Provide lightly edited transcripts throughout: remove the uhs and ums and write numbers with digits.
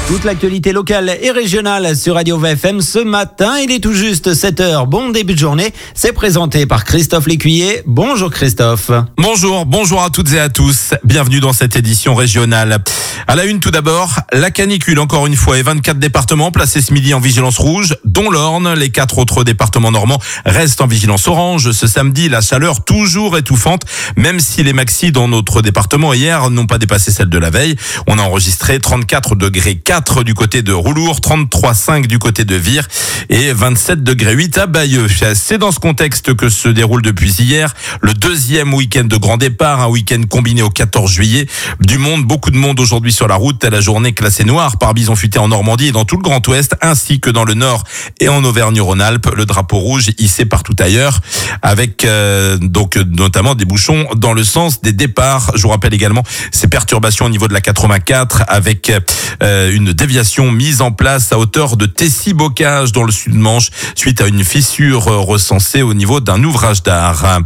Toute l'actualité locale et régionale sur Radio VFM ce matin. Il est tout juste 7h. Bon début de journée. C'est présenté par Christophe Lécuyer. Bonjour Christophe. Bonjour à toutes et à tous. Bienvenue dans cette édition régionale. À la une tout d'abord, la canicule encore une fois et 24 départements placés ce midi en vigilance rouge, dont l'Orne. Les 4 autres départements normands restent en vigilance orange. Ce samedi, la chaleur toujours étouffante, même si les maxis dans notre département hier n'ont pas dépassé celle de la veille. On a enregistré 34 degrés 4 du côté de Roulour, 33,5 du côté de Vire et 27 degrés 8 à Bayeux. C'est dans ce contexte que se déroule depuis hier le deuxième week-end de grand départ, un week-end combiné au 14 juillet. Du monde, beaucoup de monde aujourd'hui sur la route. La journée classée noire par bison futé en Normandie et dans tout le Grand Ouest, ainsi que dans le Nord et en Auvergne-Rhône-Alpes. Le drapeau rouge hissé partout ailleurs, avec donc notamment des bouchons dans le sens des départs. Je vous rappelle également ces perturbations au niveau de la 84 avec une déviation mise en place à hauteur de Tessy-Bocage dans le sud-Manche suite à une fissure recensée au niveau d'un ouvrage d'art.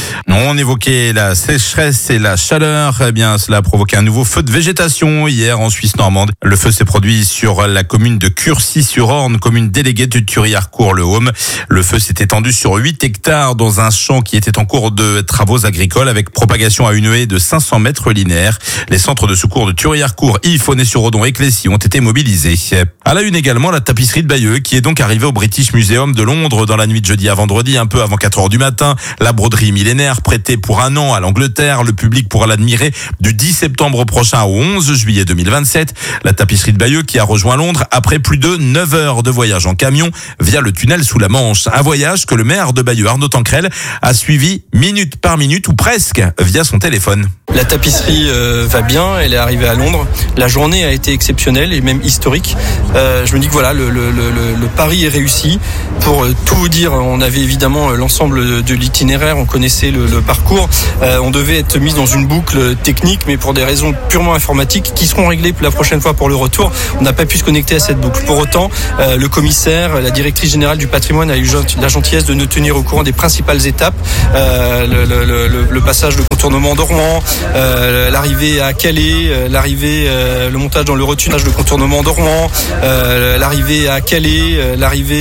On évoquait la sécheresse et la chaleur. Eh bien, cela a provoqué un nouveau feu de végétation hier en Suisse normande. Le feu s'est produit sur la commune de Curcy-sur-Orne, commune déléguée de Thury-Harcourt-le-Haume. Le feu s'est étendu sur 8 hectares dans un champ qui était en cours de travaux agricoles avec propagation à une haie de 500 mètres linéaires. Les centres de secours de Thury-Harcourt, Yves-Fonay-sur-Odon et Clécy ont été mobilisés. À la une également, la tapisserie de Bayeux qui est donc arrivée au British Museum de Londres dans la nuit de jeudi à vendredi, un peu avant 4h du matin. La broderie millénaire prêtée pour un an à l'Angleterre. Le public pourra l'admirer du 10 septembre prochain au 11 juillet 2027. La tapisserie de Bayeux qui a rejoint Londres après plus de 9 heures de voyage en camion via le tunnel sous la Manche. Un voyage que le maire de Bayeux, Arnaud Tancrel, a suivi minute par minute ou presque via son téléphone. La tapisserie va bien, elle est arrivée à Londres. La journée a été exceptionnelle et même historique. Je me dis que voilà, le pari est réussi. Pour tout vous dire, on avait évidemment l'ensemble de l'itinéraire, on connaissait le parcours. On devait être mis dans une boucle technique, mais pour des raisons purement informatiques qui seront réglées la prochaine fois pour le retour, on n'a pas pu se connecter à cette boucle. Pour autant, le commissaire, la directrice générale du patrimoine a eu la gentillesse de nous tenir au courant des principales étapes. Le passage de contournement d'Ormans, l'arrivée à Calais, le montage dans l'Eurotunnel de contournement d'Ormans, l'arrivée à Calais, l'arrivée